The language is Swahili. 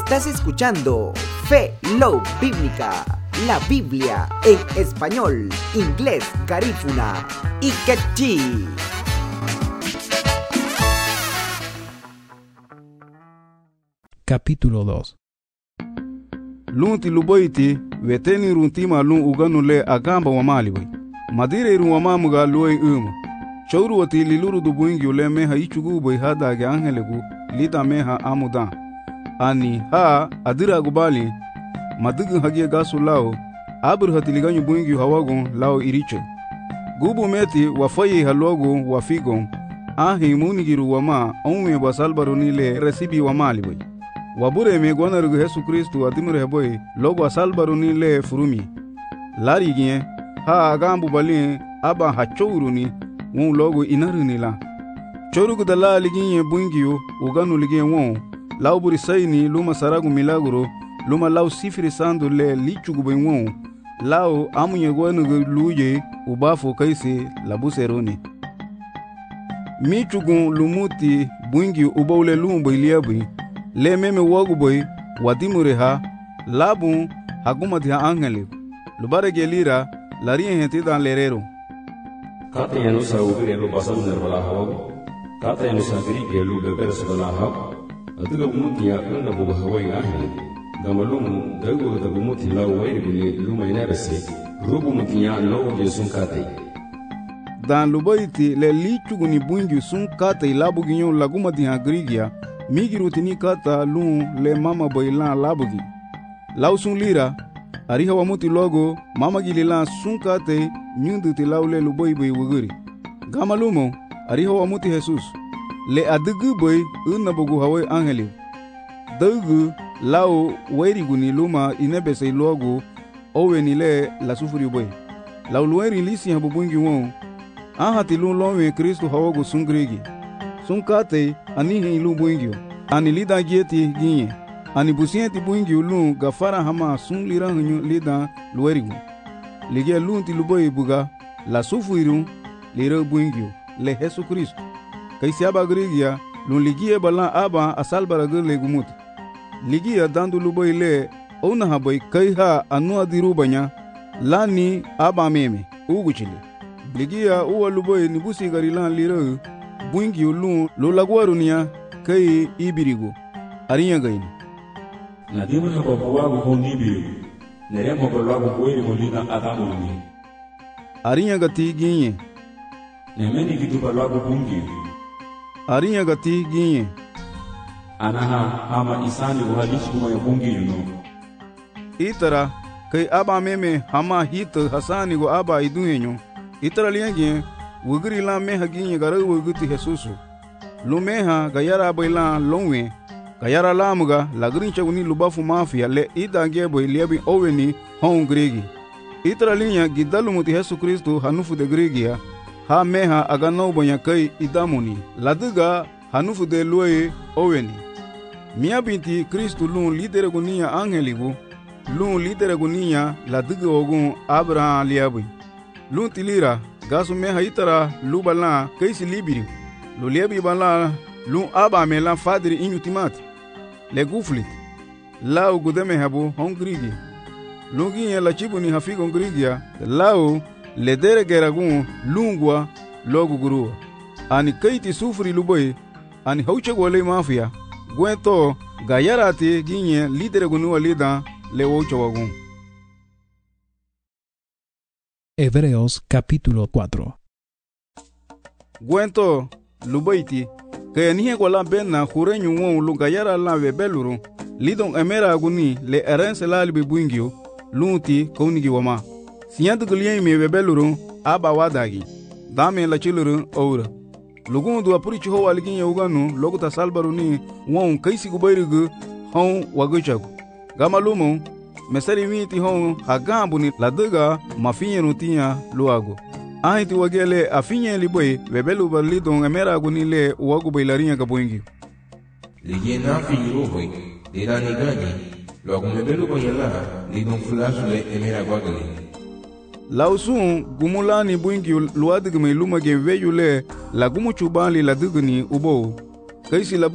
Estás escuchando Fe, Love Bíblica, la Biblia en español, inglés, garífuna y quechí. Capítulo 2. Lunti luboiti veteni runtima lun uganu le agamba wa maliwe. Madire irun wa mamuga luwe Chauru wati liluru du buingi ule meha ichugu boy hada ge angelegu lita meha amudan. Ani ha adira gubali madugu hagie gasu lao abur hatiliganyu buingi hawagon lao iriche. Gubu meti wafayi halwago wafigon ahi munigiru wama onwe basalbaroni le resibi wa maliwe. Wabure me gwanargu Yesu Kristu adimure boy logo asalbaroni le furumi. Lari gien ha agambu bali aba hachouruni won logo inaruni la. Chorugu dala liginye buingiyo uganu ligye won lauburi sayni luma saragu milagro luma lau sifiri sandu le lichugu boy won lao amunye gwanugu luye ubafo kaisi labuseroni. Michugun lumuti buingi ubaule lumbo iliabui le meme wagu boy wadimure ha labun hagumati ha angele lubare gelira lariye henti dan lerero. Kata yang nusa ubir yang lupa sama nervala hawa, kata yang nusa diri yang lupa bersabala hawa, atuga bumuti yang anda buka hawa yang ahli, gamalum gagu kata bumuti lau wairi bini luma inabese, rubu bumuti yang lau jesung kate. Dan lubaiti le lichugu ni bungi sun kate labu ginyo lagumati ha grigia, migirutini kata lun le mama boilan labugi. Lau sun lira, ariha wamuti logo mama gililan sun kate nyundu ti laule lu boy boy wuguri. Gamalumo ariha wamuti Jesus. Le adugu boy unabugu hawe angeli. Dugu lau wairiguni luma inebese logo owe ni le la sufuri boy. Lau lueri lisi habubungi won. Ahati lun lonwe Kristu hawagu sungrigi. Sun kate anihi ilu buingio. Ani lida gieti ginye. Ani busienti buingio lun gafara hama sun lira hunyu lida luerigu. Ligia lunti luboy buga la sufuiru lira buingio le Yesu Kristu. Kaisi aba grigia lun ligia balan aba asalbara gurle gumuti. Ligia dandu luboy le ona haboy kaiha anua dirubanya lani aba meme uguchile. Ligia uwa luboy nibusi garilan lira buingio lun lolagwarunia kai ibirigo. Arinya gaini. Na dima na babuwagu honi biyu. Neremo balagu kuweri molina adamu ni. Arinya gati ginye. Nemeni gitu balagu bungi. Arinya gati ginye. Anaha hama isani uhalishi kuma ya bungi yuno. Itara kai aba meme hama hit hasani go aba idunyenyo. Itara liyenye wugri la meha ginye gara wuguti Jesusu. Lumeha gayara bailan longwe. Kayara lamuga lagrin chaguni lubafu mafia le idange boy liebi oweni hon gregi. Itra linya gidalu muti Yesu Kristu hanufu de gregia ha meha agano bonya kai idamuni laduga hanufu de loye oweni. Mia binti Kristu lun lidere gunia angeligu lun lidere gunia laduga ogun Abraham liabi. Lun tilira gasu meha itara lubala kaisi libiri lu liebi bala lun aba melan fadri inutimati. Le guflit lao gudeme habu hongrigi lungi la chibuni hafigo ngrigia lao le dere geragun lungwa logu guru ani kaiti sufri luboy ani hauche gole mafia gwento gayarati ginye lidere gunu lida le ocho wagun. Hebreos capítulo 4. Gwento luboyti que nihe wala benna hurenyu won lugayara la webeluru lidon emera aguni le erense la libi buingio lunti konigi wama siyandu gulien me webeluru aba wadagi dame la chiluru oura lugun du apuri chiho waligin yuganu loguta salbaru ni won kaisi gubayrugu hon waguchagu gamalumo mesari miti hon hagambu ni laduga mafinye nutia luago. Ahiti wagele afinye liboy webelu balidon emera aguni le wagu bailarinya gaboingi. Ligena finyi rohoy dira ni gani logu mebelu bayala lidon flashu le emera gwagale. Lausun gumulani buingi luadig me lumage veyule la gumu chubali la digni ubo kaisi la